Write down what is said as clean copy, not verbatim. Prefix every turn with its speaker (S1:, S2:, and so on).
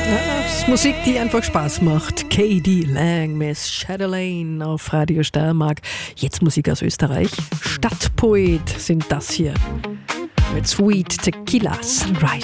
S1: Das ist Musik, die einfach Spaß macht. K.D. Lang, Miss Chatelaine auf Radio Steiermark. Jetzt Musik aus Österreich. Stadtpoet sind das hier. Mit Sweet Tequila Sunrise.